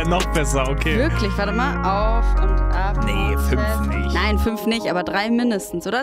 noch besser, okay. Wirklich, warte mal. Auf und ab. Nee, 5 nicht. Nein, 5 nicht, aber 3 mindestens, oder?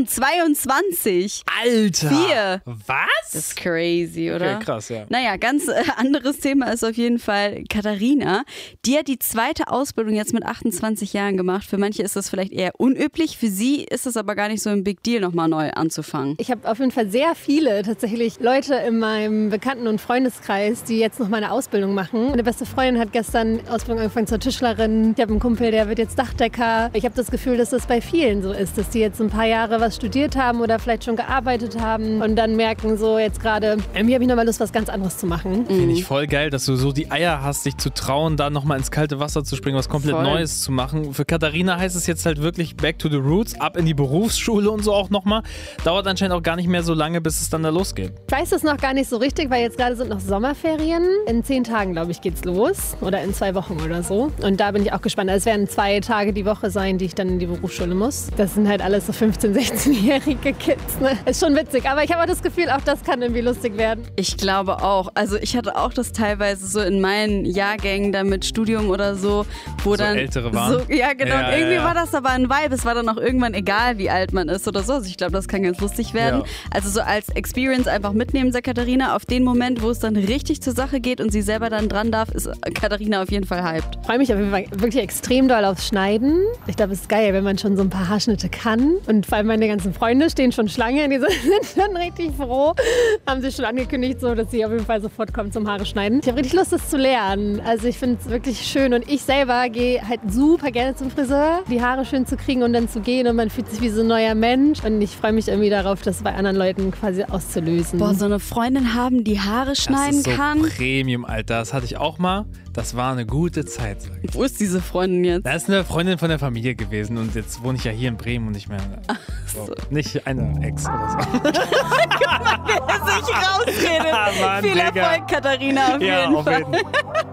2022. Alter. 4. Was? Das ist crazy, oder? Okay, krass, ja. Naja, ganz anderes Thema ist auf jeden Fall Katharina. Die hat die zweite Ausbildung jetzt mit 28 Jahren gemacht. Für manche ist das vielleicht eher unüblich. Für sie ist es aber gar nicht so ein Big Deal, nochmal neu anzufangen. Ich habe auf jeden Fall sehr viele tatsächlich Leute in meinem Bekannten- und Freundeskreis, die jetzt noch meine Ausbildung machen. Meine beste Freundin hat gestern Ausbildung angefangen zur Tischlerin. Ich habe einen Kumpel, der wird jetzt Dachdecker. Ich habe das Gefühl, dass das bei vielen so ist, dass die jetzt ein paar Jahre was studiert haben oder vielleicht schon gearbeitet haben und dann merken so jetzt gerade, irgendwie habe ich nochmal Lust, was ganz anderes zu machen. Finde ich voll geil, dass du so die Eier hast, dich zu trauen, da nochmal ins kalte Wasser zu springen, was komplett Voll. Neues zu machen. Für Katharina heißt es jetzt halt wirklich back to the roots, ab in die Berufsschule und so auch nochmal. Dauert anscheinend auch gar nicht mehr so lange, bis es dann da losgeht. Ich weiß das noch gar nicht so richtig, weil jetzt gerade sind noch Sommerferien. In 10 Tagen, glaube ich, geht's los. Oder in 2 Wochen oder so. Und da bin ich auch gespannt. Also es werden 2 Tage die Woche sein, die ich dann in die Berufsschule muss. Das sind halt alles so 15-, 16-jährige Kids. Ne? Ist schon witzig. Aber ich habe auch das Gefühl, auch das kann irgendwie lustig werden. Ich glaube auch. Also ich hatte auch das teilweise so in meinen Jahrgängen da mit Studium oder so, wo So dann Ältere waren? So, ja, genau. Ja, und irgendwie ja. war das aber ein Vibe. Es war dann auch irgendwann egal, wie alt man ist oder so. Also ich glaube, das kann ganz lustig werden. Ja. Also so als Experience einfach mitnehmen, sagt Katharina. Auf den Moment, wo es dann richtig zur Sache geht und sie selber dann dran darf, ist Katharina auf jeden Fall hyped. Ich freue mich auf jeden Fall wirklich extrem doll aufs Schneiden. Ich glaube, es ist geil, wenn man schon so ein paar Haarschnitte kann. Und vor allem meine ganzen Freunde stehen schon Schlange. Die sind schon richtig froh. Haben sie schon angekündigt, so, dass sie auf jeden Fall sofort kommen zum Haare schneiden. Ich habe richtig Lust, das zu lernen. Also ich finde es wirklich schön. Und ich selber gehe halt super gerne zum Friseur, die Haare schön zu kriegen und dann zu gehen. Und man fühlt sich wie so ein neuer Mensch. Und ich freue mich irgendwie darauf, das bei anderen Leuten quasi auszulösen. Boah, so eine Freundin haben, die Haare schneiden das ist so kann. Premium, Alter. Das hatte ich auch mal. Das war eine gute Zeit, sag ich. Wo ist diese Freundin jetzt? Das ist eine Freundin von der Familie gewesen und jetzt wohne ich ja hier in Bremen und nicht mehr. So. Nicht eine Ex oder so. Wer sich rausredet. Mann, Viel Digga. Erfolg, Katharina, auf Ja, jeden auf Fall. jeden Fall.